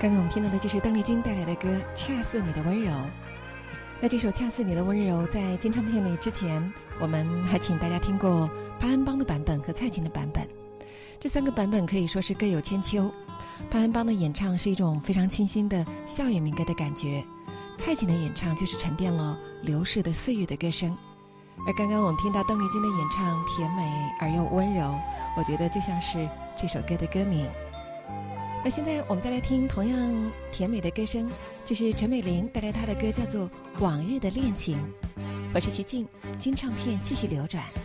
刚刚我们听到的就是邓丽君带来的歌《恰似你的温柔》。那这首《恰似你的温柔》在金唱片里之前，我们还请大家听过潘安邦的版本和蔡琴的版本。这三个版本可以说是各有千秋。潘安邦的演唱是一种非常清新的校园民歌的感觉，蔡琴的演唱就是沉淀了流逝的岁月的歌声。而刚刚我们听到邓丽君的演唱甜美而又温柔，我觉得就像是这首歌的歌名。那现在我们再来听同样甜美的歌声，这是陈美玲带来她的歌叫做《往日的恋情》。我是徐静，金唱片继续流转。